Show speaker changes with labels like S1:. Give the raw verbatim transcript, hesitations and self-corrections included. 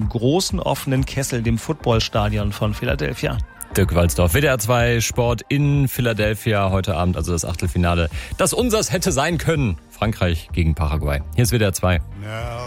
S1: im großen offenen Kessel, dem Footballstadion von Philadelphia.
S2: Dirk Walzdorf, W D R zwei Sport in Philadelphia heute Abend, also das Achtelfinale, das unsers hätte sein können. Frankreich gegen Paraguay. Hier ist W D R zwei.